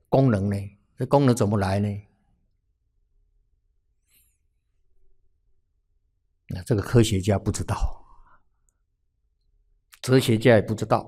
功能呢？这功能怎么来呢？那这个科学家不知道，哲学家也不知道。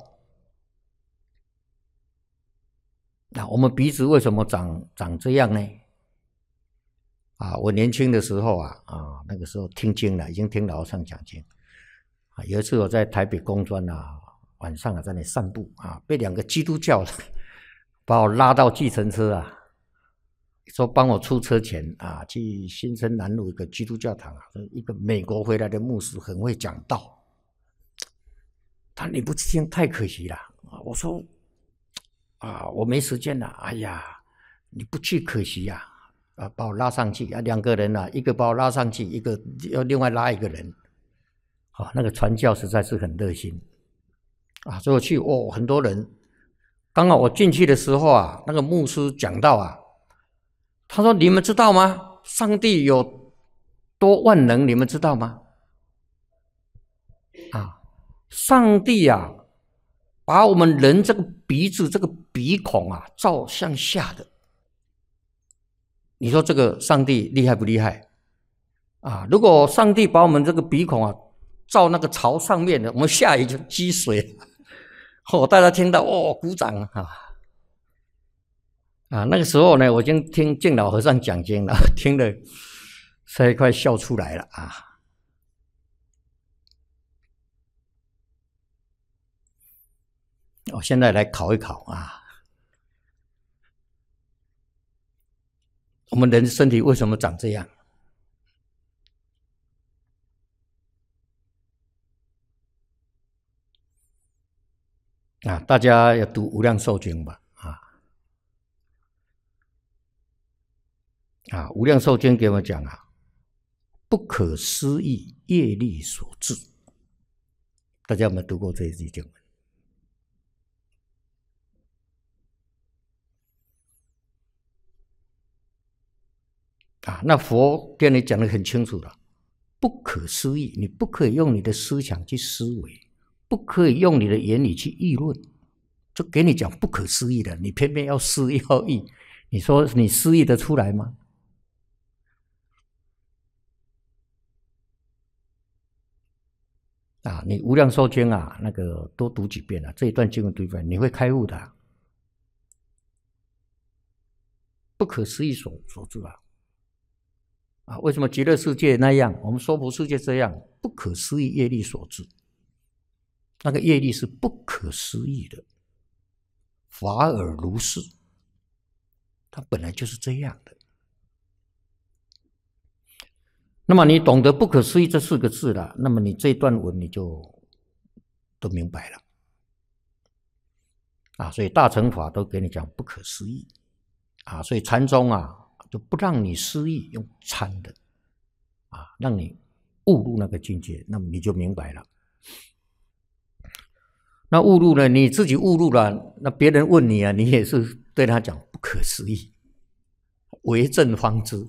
那我们鼻子为什么长这样呢？我年轻的时候那个时候听经了，已经听老和尚讲经。有一次我在台北工专晚上在那里散步被2个基督教把我拉到计程车说帮我出车钱去新生南路一个基督教堂一个美国回来的牧师很会讲道。你不听太可惜了。我说我没时间了。哎呀，你不去可惜呀。把我拉上去2个人一个把我拉上去，一个要另外拉一个人。那个传教实在是很热心所以我去很多人。刚好我进去的时候那个牧师讲到他说：“你们知道吗？上帝有多万能，你们知道吗？上帝把我们人这个鼻子这个鼻孔照向下的。你说这个上帝厉害不厉害如果上帝把我们这个鼻孔照那个朝上面的，我们下雨就积水大家听到鼓掌那个时候呢，我已经听净老和尚讲经了，听了实在快笑出来了我现在来考一考我们人身体为什么长这样？大家要读《无量寿经》吧《无量寿经》给我们讲不可思议业力所致。大家有没有读过这一句经文？那佛跟你讲得很清楚了，不可思议，你不可以用你的思想去思维，不可以用你的言语去议论，就给你讲不可思议的，你偏偏要思要议，你说你思议得出来吗？你无量寿经那个多读几遍这一段经文读几遍，你会开悟的不可思议所致为什么极乐世界那样，我们娑婆世界这样？不可思议业力所致。那个业力是不可思议的，法尔如是，它本来就是这样的。那么你懂得不可思议这4个字了，那么你这段文你就都明白了所以大乘法都给你讲不可思议所以禅宗就不让你思议，用参的让你悟入那个境界，那么你就明白了。那悟入了，你自己悟入了，那别人问你你也是对他讲不可思议，为证方知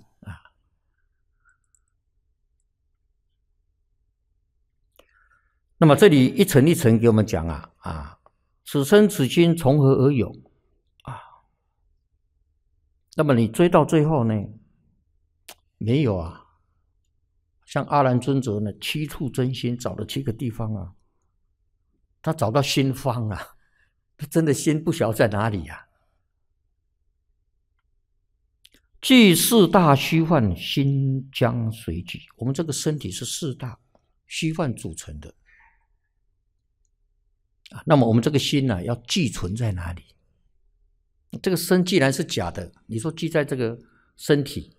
那么这里一层一层给我们讲此身此心从何而有那么你追到最后呢，没有像阿难尊者呢，7处真心找了7个地方他找到心方他真的心不晓得在哪里具4大虚幻，心将随具。我们这个身体是4大虚幻组成的那么我们这个心要寄存在哪里？这个身既然是假的，你说寄在这个身体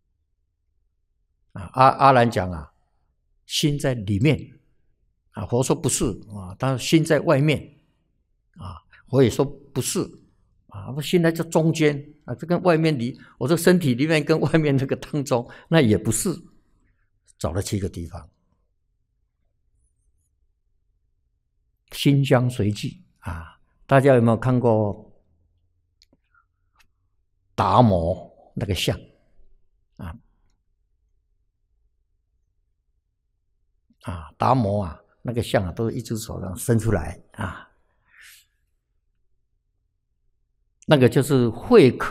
阿难讲心在里面佛说不是他心在外面我也说不是我心在这中间这跟外面我这身体里面跟外面这个当中，那也不是。找了7个地方，心将随具大家有没有看过达摩那个像达摩那个像都是一只手这样伸出来那个就是慧可